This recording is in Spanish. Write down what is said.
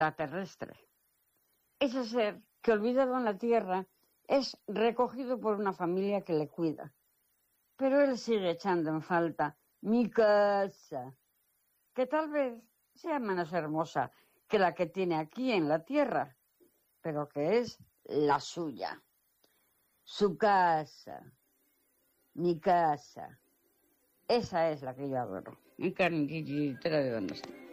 extraterrestre. Ese ser que, olvidado en la tierra, es recogido por una familia que le cuida. Pero él sigue echando en falta mi casa, que tal vez sea menos hermosa que la que tiene aquí en la tierra, pero que es la suya. Su casa, mi casa, esa es la que yo adoro. Mi carnitera de dónde está.